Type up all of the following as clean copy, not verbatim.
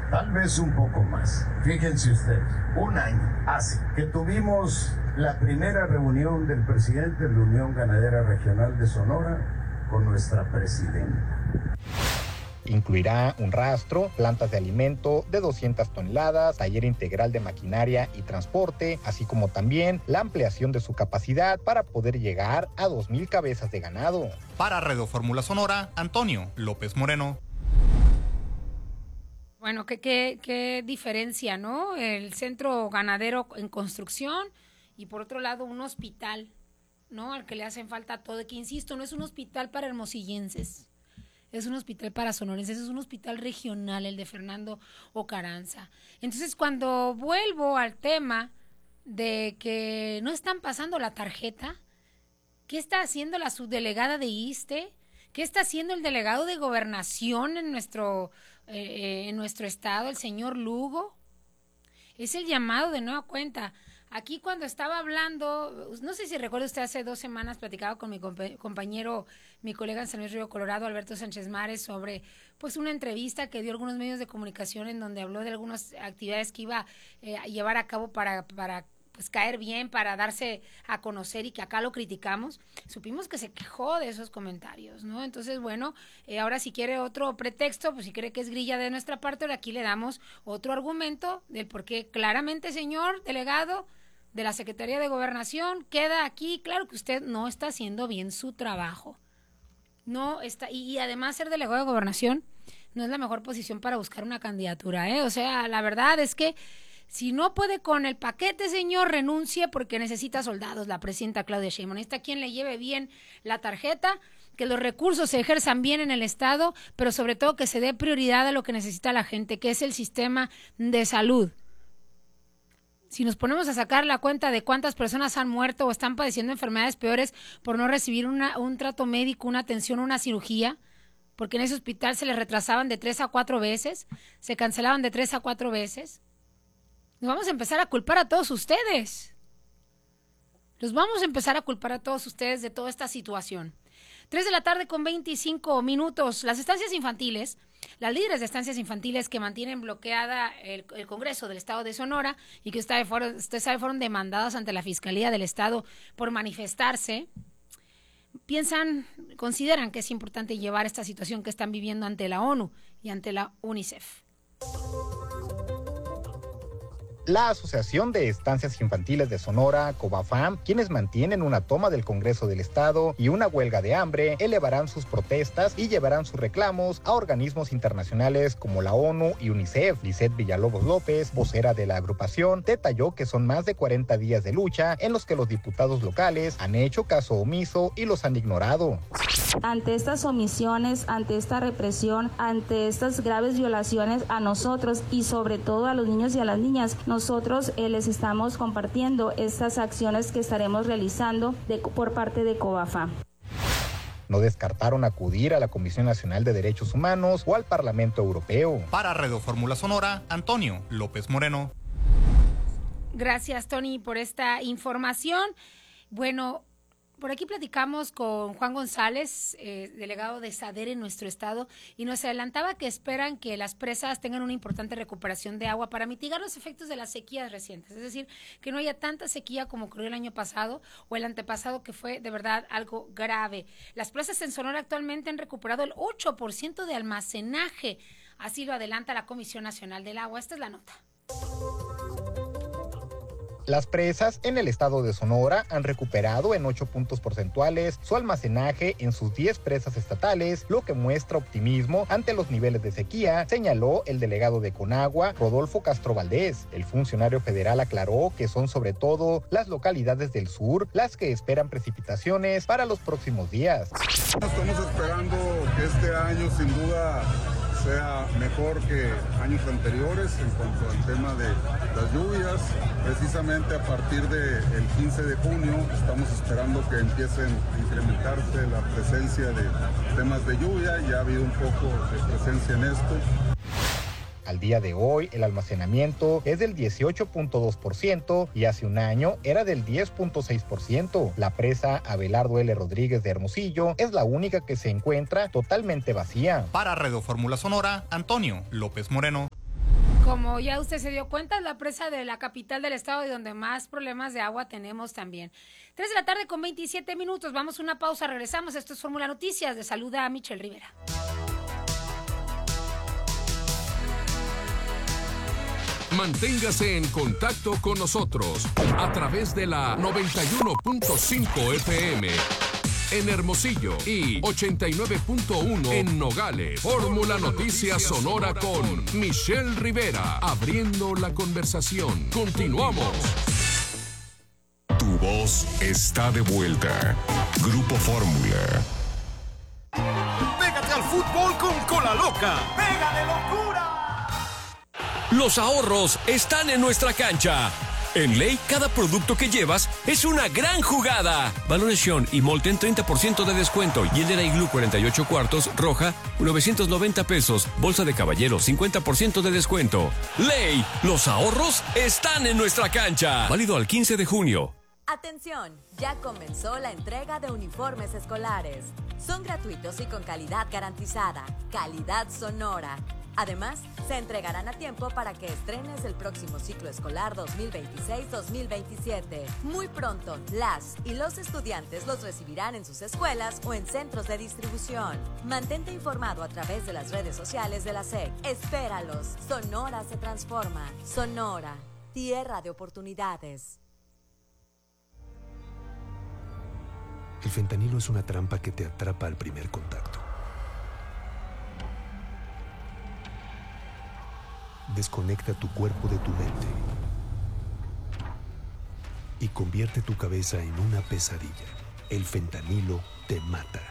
tal vez un poco más. Fíjense ustedes, un año hace que tuvimos la primera reunión del presidente de la Unión Ganadera Regional de Sonora con nuestra presidenta. Incluirá un rastro, plantas de alimento de 200 toneladas, taller integral de maquinaria y transporte, así como también la ampliación de su capacidad para poder llegar a 2,000 cabezas de ganado. Para Radio Fórmula Sonora, Antonio López Moreno. Bueno, qué diferencia, ¿no? El centro ganadero en construcción y por otro lado un hospital, ¿no? Al que le hacen falta todo, que insisto, no es un hospital para hermosillenses. Es un hospital para sonorenses, es un hospital regional, el de Fernando Ocaranza. Entonces, cuando vuelvo al tema de que no están pasando la tarjeta, ¿qué está haciendo la subdelegada de ISSSTE? ¿Qué está haciendo el delegado de Gobernación en nuestro estado, el señor Lugo? Es el llamado de nueva cuenta. Aquí cuando estaba hablando, no sé si recuerda usted, hace 2 semanas platicaba con mi compañero, mi colega en San Luis Río Colorado, Alberto Sánchez Mares, sobre pues una entrevista que dio algunos medios de comunicación en donde habló de algunas actividades que iba a llevar a cabo para pues caer bien, para darse a conocer y que acá lo criticamos. Supimos que se quejó de esos comentarios, ¿no? Entonces, bueno, ahora si quiere otro pretexto, pues si cree que es grilla de nuestra parte, ahora aquí le damos otro argumento del por qué claramente, señor delegado de la Secretaría de Gobernación, queda aquí claro que usted no está haciendo bien su trabajo. No está, y además ser delegado de Gobernación no es la mejor posición para buscar una candidatura, ¿eh? O sea, la verdad es que si no puede con el paquete, señor, renuncie porque necesita soldados, la presidenta Claudia Sheinbaum. Necesita quien le lleve bien la tarjeta, que los recursos se ejerzan bien en el Estado, pero sobre todo que se dé prioridad a lo que necesita la gente, que es el sistema de salud. Si nos ponemos a sacar la cuenta de cuántas personas han muerto o están padeciendo enfermedades peores por no recibir un trato médico, una atención, una cirugía, porque en ese hospital se les retrasaban de 3 a 4 veces, se cancelaban de 3 a 4 veces, nos vamos a empezar a culpar a todos ustedes. Los vamos a empezar a culpar a todos ustedes de toda esta situación. 3:25 p.m. Las estancias infantiles, las líderes de estancias infantiles que mantienen bloqueada el Congreso del Estado de Sonora y que usted sabe fueron demandadas ante la Fiscalía del Estado por manifestarse, consideran que es importante llevar esta situación que están viviendo ante la ONU y ante la UNICEF. La Asociación de Estancias Infantiles de Sonora, COBAFAM, quienes mantienen una toma del Congreso del Estado y una huelga de hambre, elevarán sus protestas y llevarán sus reclamos a organismos internacionales como la ONU y UNICEF. Lisette Villalobos López, vocera de la agrupación, detalló que son más de 40 días de lucha en los que los diputados locales han hecho caso omiso y los han ignorado. Ante estas omisiones, ante esta represión, ante estas graves violaciones a nosotros y sobre todo a los niños y a las niñas, nosotros les estamos compartiendo estas acciones que estaremos realizando por parte de COBAFAM. No descartaron acudir a la Comisión Nacional de Derechos Humanos o al Parlamento Europeo. Para Radio Fórmula Sonora, Antonio López Moreno. Gracias, Tony, por esta información. Bueno, por aquí platicamos con Juan González, delegado de SADER en nuestro estado, y nos adelantaba que esperan que las presas tengan una importante recuperación de agua para mitigar los efectos de las sequías recientes, es decir, que no haya tanta sequía como ocurrió el año pasado o el antepasado, que fue de verdad algo grave. Las presas en Sonora actualmente han recuperado el 8% de almacenaje, así lo adelanta la Comisión Nacional del Agua. Esta es la nota. Las presas en el estado de Sonora han recuperado en 8 puntos porcentuales su almacenaje en sus 10 presas estatales, lo que muestra optimismo ante los niveles de sequía, señaló el delegado de Conagua, Rodolfo Castro Valdés. El funcionario federal aclaró que son sobre todo las localidades del sur las que esperan precipitaciones para los próximos días. Estamos esperando que este año sin duda sea mejor que años anteriores en cuanto al tema de las lluvias. Precisamente a partir del 15 de junio estamos esperando que empiecen a incrementarse la presencia de temas de lluvia. Ya ha habido un poco de presencia en esto. Al día de hoy, el almacenamiento es del 18.2% y hace un año era del 10.6%. La presa Abelardo L. Rodríguez de Hermosillo es la única que se encuentra totalmente vacía. Para Radio Fórmula Sonora, Antonio López Moreno. como ya usted se dio cuenta, es la presa de la capital del estado y donde más problemas de agua tenemos también. 3:27 p.m. Vamos a una pausa, regresamos. Esto es Fórmula Noticias. De saluda a Michelle Rivera. Manténgase en contacto con nosotros a través de la 91.5 FM en Hermosillo y 89.1 en Nogales. Fórmula Noticias Sonora con Michelle Rivera, abriendo la conversación. Continuamos. Tu voz está de vuelta. Grupo Fórmula. Pégate al fútbol con Cola Loca. ¡Pega de locura! Los ahorros están en nuestra cancha. En Ley, cada producto que llevas es una gran jugada. Balones Sean y Molten, 30% de descuento. Y el de la Iglú 48 cuartos, roja, 990 pesos. Bolsa de caballero, 50% de descuento. Ley, los ahorros están en nuestra cancha. Válido al 15 de junio. Atención, ya comenzó la entrega de uniformes escolares. Son gratuitos y con calidad garantizada. Calidad Sonora. Además, se entregarán a tiempo para que estrenes el próximo ciclo escolar 2026-2027. Muy pronto, las y los estudiantes los recibirán en sus escuelas o en centros de distribución. Mantente informado a través de las redes sociales de la SEC. Espéralos. Sonora se transforma. Sonora, tierra de oportunidades. El fentanilo es una trampa que te atrapa al primer contacto. Desconecta tu cuerpo de tu mente y convierte tu cabeza en una pesadilla. El fentanilo te mata.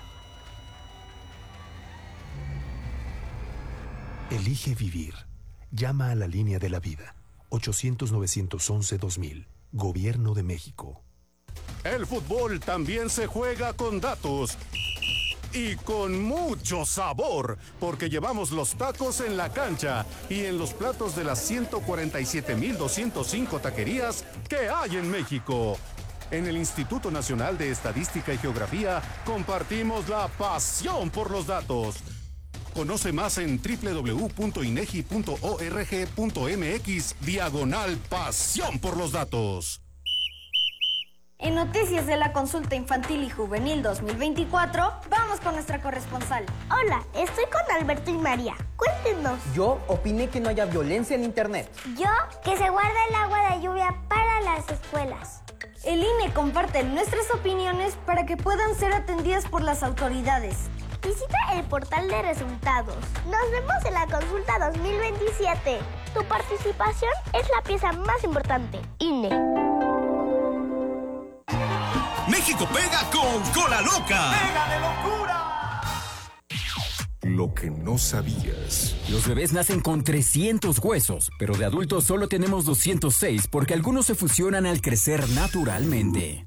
Elige vivir. Llama a la línea de la vida. 800-911-2000. Gobierno de México. El fútbol también se juega con datos. Y con mucho sabor, porque llevamos los tacos en la cancha y en los platos de las 147,205 taquerías que hay en México. En el Instituto Nacional de Estadística y Geografía compartimos la pasión por los datos. Conoce más en www.inegi.org.mx/pasión por los datos. En Noticias de la Consulta Infantil y Juvenil 2024, vamos con nuestra corresponsal. Hola, estoy con Alberto y María. Cuéntenos. Yo opiné que no haya violencia en Internet. Yo, que se guarde el agua de lluvia para las escuelas. El INE comparte nuestras opiniones para que puedan ser atendidas por las autoridades. Visita el portal de resultados. Nos vemos en la Consulta 2027. Tu participación es la pieza más importante. INE. México pega con Cola Loca. ¡Pega de locura! Lo que no sabías. Los bebés nacen con 300 huesos, pero de adultos solo tenemos 206 porque algunos se fusionan al crecer naturalmente.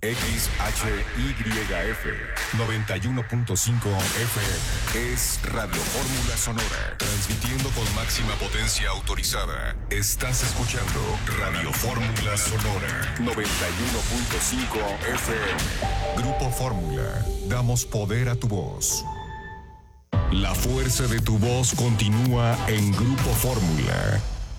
XHYF 91.5 FM es Radio Fórmula Sonora, transmitiendo con máxima potencia autorizada. Estás escuchando Radio Fórmula Sonora 91.5 FM. Grupo Fórmula, damos poder a tu voz. La fuerza de tu voz continúa en Grupo Fórmula.